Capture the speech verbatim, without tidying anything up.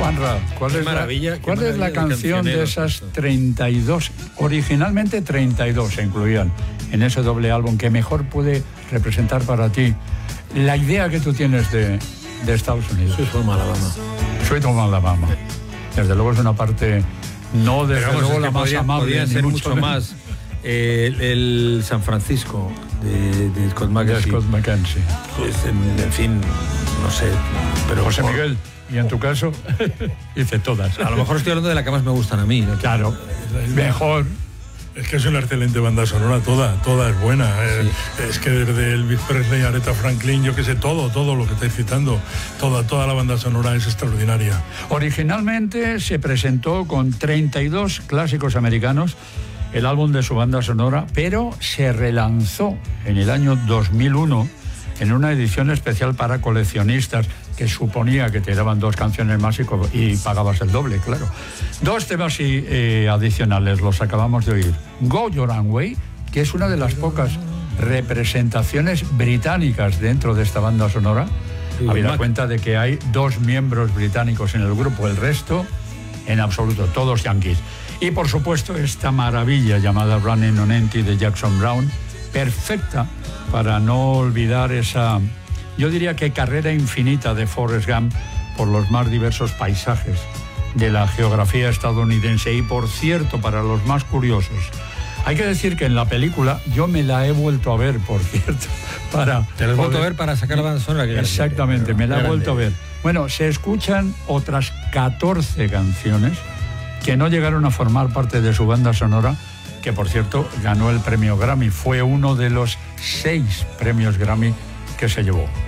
Juanra, ¿cuál Qué es maravilla, la, qué ¿cuál es la maravilla de canción de cancioneros esas esto. treinta y dos? Originalmente treinta y dos se incluían en ese doble álbum que mejor puede representar para ti la idea que tú tienes de, de Estados Unidos. Sweet Home Alabama. Sweet Home Alabama. Desde luego es una parte, no desde Pero vamos, luego es que la más podría, amable. podría ni ser mucho menos. más. Eh, el, el San Francisco de, de Scott De McKenzie. Scott McKenzie. Pues, en, en fin, no sé. Pero José por- Miguel, y en tu caso, hice todas. A lo mejor estoy hablando de la que más me gustan a mí, ¿no? Claro, mejor. Es que es una excelente banda sonora, toda, toda es buena. Eh, Es que desde Elvis Presley, Aretha Franklin, yo qué sé, todo, todo lo que estáis citando, toda, toda la banda sonora es extraordinaria. Originalmente se presentó con treinta y dos clásicos americanos, el álbum de su banda sonora, pero se relanzó en el año dos mil uno en una edición especial para coleccionistas que suponía que te daban dos canciones más y, co- y pagabas el doble, claro. Dos temas y, eh, adicionales, los acabamos de oír. Go Your Own Way, que es una de las pocas representaciones británicas dentro de esta banda sonora, Sí, habida Mac. cuenta de que hay dos miembros británicos en el grupo, el resto, en absoluto, todos yankees. Y por supuesto, esta maravilla llamada Running on Empty de Jackson Browne, perfecta para no olvidar esa, yo diría que carrera infinita de Forrest Gump por los más diversos paisajes de la geografía estadounidense. Y por cierto, para los más curiosos, hay que decir que en la película yo me la he vuelto a ver, por cierto, para... Te lo has vuelto a poder- ver para sacar la banda sonora. que Exactamente, me la he grande. vuelto a ver. Bueno, se escuchan otras catorce canciones que no llegaron a formar parte de su banda sonora, que por cierto ganó el premio Grammy. Fue uno de los seis premios Grammy que se llevó.